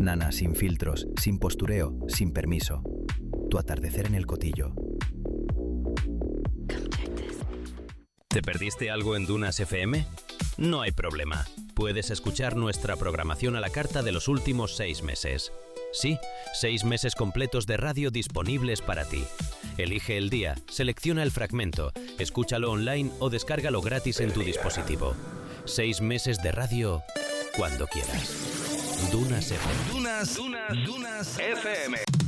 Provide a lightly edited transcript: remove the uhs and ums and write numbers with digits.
Nana, sin filtros, sin postureo, sin permiso. Tu atardecer en el Cotillo. ¿Te perdiste algo en Dunas FM? No hay problema. Puedes escuchar nuestra programación a la carta de los últimos 6 meses. Sí, 6 meses completos de radio disponibles para ti. Elige el día, selecciona el fragmento, escúchalo online o descárgalo gratis en tu dispositivo. 6 meses de radio cuando quieras. Dunas FM. Dunas FM.